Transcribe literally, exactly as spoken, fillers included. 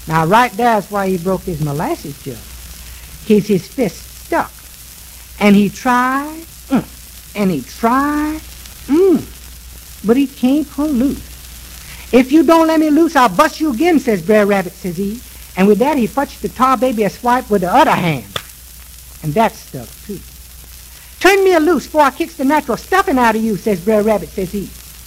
Now, right there's why he broke his molasses jug. His, his fist stuck. And he tried, mm, and he tried, mm, but he can't pull loose. If you don't let me loose, I'll bust you again, says Brer Rabbit, says he. And with that, he fetched the tar baby a swipe with the other hand. And that stuck, too. Turn me a loose before I kicks the natural stuffing out of you, says Brer Rabbit, says he.